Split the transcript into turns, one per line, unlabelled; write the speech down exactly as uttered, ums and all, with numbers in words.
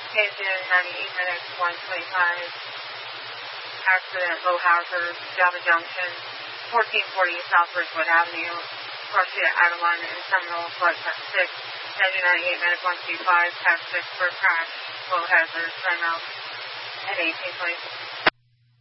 Engine ninety-eight minutes, one twenty-five. Accident, low hazard, Java Junction, fourteen forty South Ridgewood Avenue. Garcia out of line in Seminole, flight six. Engine ninety-eight minutes, one two five. Pass six for crash, low hazard, timeout, at eighteen twenty-six.